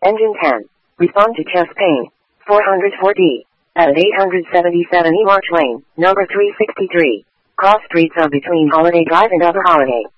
Engine 10. Respond to chest pain. 404D. At 877 E March Lane, number 363. Cross streets of between Holiday Drive and Other Holiday.